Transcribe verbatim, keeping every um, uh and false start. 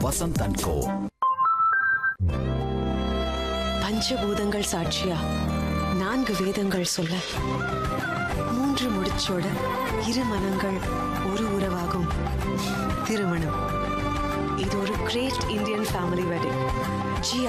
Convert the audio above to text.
Vasanth and கோ. பஞ்சபூதங்கள் சாட்சியா நான்கு வேதங்கள் சொல்ல மூன்று முடிச்சோட இரு மனங்கள் ஒரு உறவாகும் திருமணம். இது ஒரு great Indian family wedding. G